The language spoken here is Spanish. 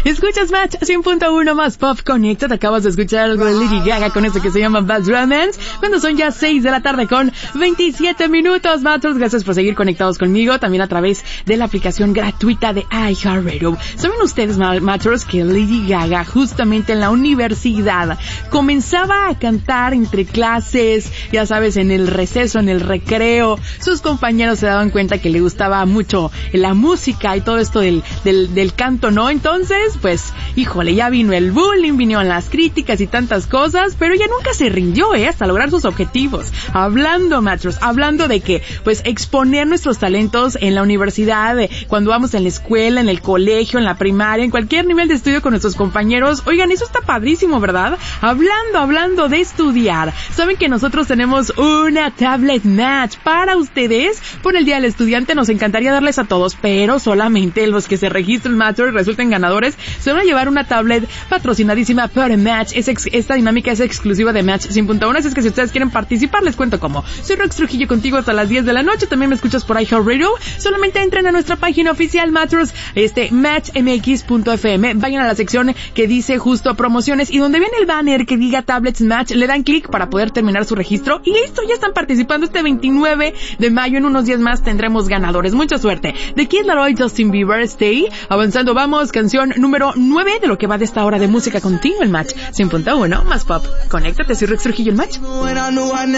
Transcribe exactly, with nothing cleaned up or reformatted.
Escuchas Match cien punto uno más Pop Connecta. Te acabas de escuchar algo de Lady Gaga con esto que se llama Bad Romance, cuando son ya seis de la tarde con veintisiete minutos. Matros, gracias por seguir conectados conmigo, también a través de la aplicación gratuita de iHeartRadio. ¿Saben ustedes, Matros, que Lady Gaga justamente en la universidad comenzaba a cantar entre clases, ya sabes, en el receso, en el recreo? Sus compañeros se daban cuenta que le gustaba mucho la música y todo esto del, del, del canto, ¿no? Entonces, pues, híjole, ya vino el bullying, vinieron las críticas y tantas cosas, pero ella nunca se rindió, ¿eh? Hasta lograr sus objetivos. Hablando, Matros, hablando de que, pues, exponer nuestros talentos en la universidad, cuando vamos en la escuela, en el colegio, en la primaria, en cualquier nivel de estudio con nuestros compañeros. Oigan, eso está padrísimo, ¿verdad? Hablando, hablando de estudiar. ¿Saben que nosotros tenemos una tablet Match para ustedes? Por el Día del Estudiante nos encantaría darles a todos, pero solamente los que se registren, Matros, y resulten ganadores, se van a llevar una tablet patrocinadísima por Match. Es ex, esta dinámica es exclusiva de Match cien punto uno, así es que si ustedes quieren participar, les cuento cómo. Soy Rox Trujillo contigo hasta las diez de la noche. También me escuchas por iHeartRadio. Solamente entren a nuestra página oficial, Matros, este, match m x punto f m. Vayan a la sección que dice justo promociones, y donde ven el banner que diga Tablets Match, le dan clic para poder terminar su registro, y listo, ya están participando. Este veintinueve de mayo, en unos días más, tendremos ganadores. Mucha suerte. De Kid Laroi, Justin Bieber, Stay. Avanzando, vamos, canción número nueve de lo que va de esta hora de música contigo, el Match cien punto uno más Pop. Conéctate, soy Rox Trujillo, el Match.